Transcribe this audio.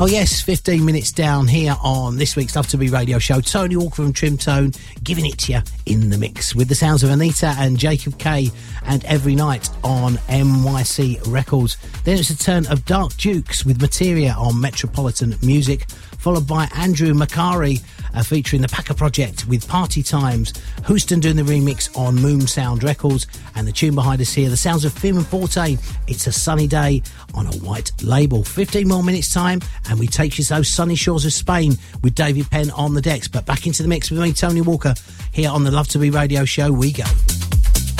Oh yes, 15 minutes down here on this week's Love to Be radio show. Tony Walker from Trim Tone giving it to you in the mix with the sounds of Anita and Jacob K and Every Night on NYC Records. Then it's a turn of Dark Dukes with Materia on Metropolitan Music, followed by Andrew Macari featuring the Packer Project with Party Times, Houston doing the remix on Moon Sound Records, and the tune behind us here, the sounds of Fim and Forte, It's a Sunny Day on a White Label. 15 more minutes time and we take you to those sunny shores of Spain with David Penn on the decks. But back into the mix with me, Tony Walker, here on the Love to Be radio show we go.